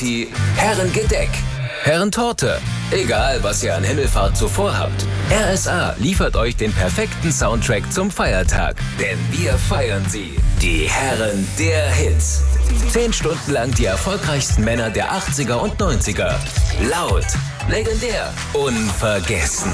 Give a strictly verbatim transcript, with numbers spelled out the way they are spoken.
Die Herrengedeck, Herrentorte. Egal, was ihr an Himmelfahrt zuvor habt. R S A liefert euch den perfekten Soundtrack zum Feiertag. Denn wir feiern sie. Die Herren der Hits. Zehn Stunden lang die erfolgreichsten Männer der achtziger und neunziger. Laut, legendär, unvergessen.